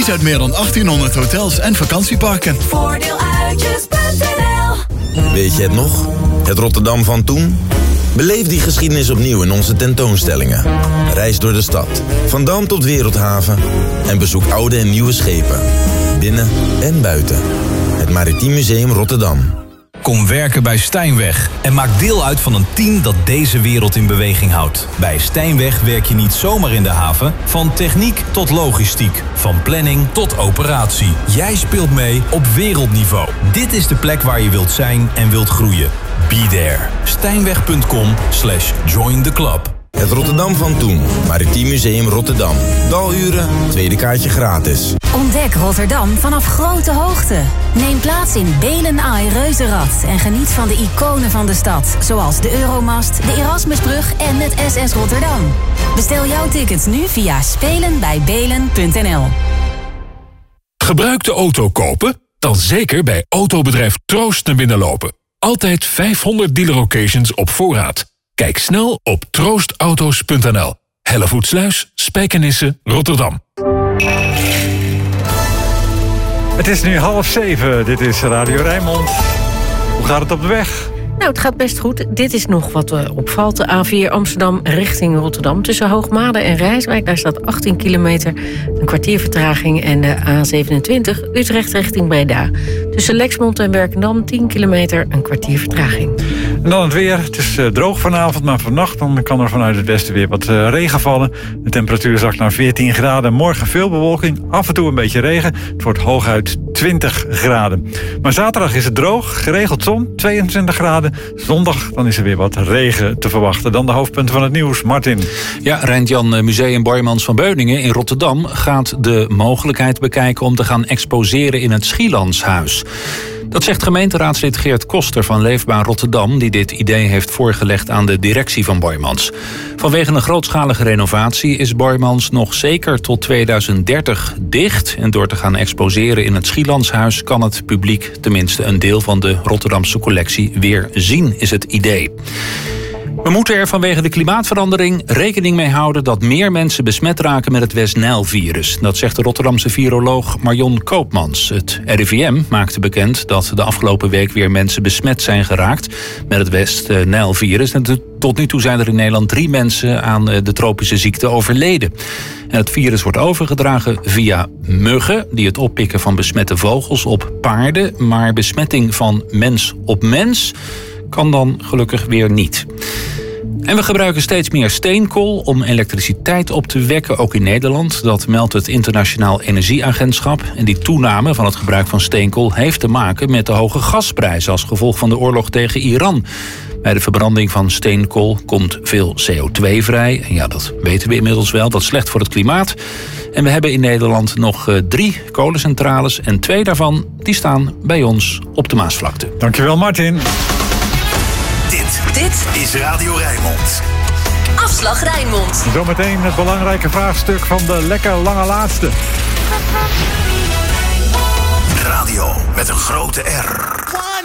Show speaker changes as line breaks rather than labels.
Kies uit meer dan 1800 hotels en vakantieparken.
Voordeeluitjes.nl. Weet je het nog? Het Rotterdam van toen? Beleef die geschiedenis opnieuw in onze tentoonstellingen. Reis door de stad, van Dam tot Wereldhaven. En bezoek oude en nieuwe schepen. Binnen en buiten. Het Maritiem Museum Rotterdam.
Kom werken bij Stijnweg en maak deel uit van een team dat deze wereld in beweging houdt. Bij Stijnweg werk je niet zomaar in de haven, van techniek tot logistiek, van planning tot operatie. Jij speelt mee op wereldniveau. Dit is de plek waar je wilt zijn en wilt groeien. Be there. Stijnweg.com/join the club.
Het Rotterdam van toen. Maritiem Museum Rotterdam. Daluren, tweede kaartje gratis.
Ontdek Rotterdam vanaf grote hoogte. Neem plaats in Belen Eye Reuzenrad en geniet van de iconen van de stad. Zoals de Euromast, de Erasmusbrug en het SS Rotterdam. Bestel jouw tickets nu via spelenbijbelen.nl.
Gebruikte auto kopen? Dan zeker bij autobedrijf Troost naar binnen lopen. Altijd 500 dealer-occasions op voorraad. Kijk snel op troostauto's.nl. Hellevoetsluis, Spijkenisse, Rotterdam.
Het is nu 6:30. Dit is Radio Rijnmond. Hoe gaat het op de weg?
Nou, het gaat best goed. Dit is nog wat opvalt. De A4 Amsterdam richting Rotterdam. Tussen Hoogmade en Rijswijk, daar staat 18 kilometer. Een kwartier vertraging. En de A27 Utrecht richting Breda. Tussen Lexmond en Werkendam 10 kilometer. Een kwartier vertraging.
En dan het weer. Het is droog vanavond, maar vannacht dan kan er vanuit het westen weer wat regen vallen. De temperatuur zakt naar 14 graden. Morgen veel bewolking, af en toe een beetje regen. Het wordt hooguit 20 graden. Maar zaterdag is het droog, geregeld zon, 22 graden. Zondag dan is er weer wat regen te verwachten. Dan de hoofdpunten van het nieuws. Martin.
Ja, Rijnt-Jan Museum Boijmans van Beuningen in Rotterdam gaat de mogelijkheid bekijken om te gaan exposeren in het Schielandshuis. Dat zegt gemeenteraadslid Geert Koster van Leefbaar Rotterdam, die dit idee heeft voorgelegd aan de directie van Boijmans. Vanwege een grootschalige renovatie is Boijmans nog zeker tot 2030 dicht. En door te gaan exposeren in het Schielandshuis kan het publiek tenminste een deel van de Rotterdamse collectie weer zien, is het idee. We moeten er vanwege de klimaatverandering rekening mee houden dat meer mensen besmet raken met het West-Nijl-virus. Dat zegt de Rotterdamse viroloog Marion Koopmans. Het RIVM maakte bekend dat de afgelopen week weer mensen besmet zijn geraakt met het West-Nijl-virus. En tot nu toe zijn er in Nederland 3 mensen aan de tropische ziekte overleden. En het virus wordt overgedragen via muggen die het oppikken van besmette vogels op paarden. Maar besmetting van mens op mens kan dan gelukkig weer niet. En we gebruiken steeds meer steenkool om elektriciteit op te wekken, ook in Nederland. Dat meldt het Internationaal Energieagentschap. En die toename van het gebruik van steenkool heeft te maken met de hoge gasprijzen als gevolg van de oorlog tegen Iran. Bij de verbranding van steenkool komt veel CO2 vrij. En ja, dat weten we inmiddels wel. Dat is slecht voor het klimaat. En we hebben in Nederland nog 3 kolencentrales. En 2 daarvan die staan bij ons op de Maasvlakte.
Dankjewel, Martin.
Dit is Radio Rijnmond. Afslag Rijnmond.
Zometeen het belangrijke vraagstuk van de lekker lange laatste.
Radio met een grote R.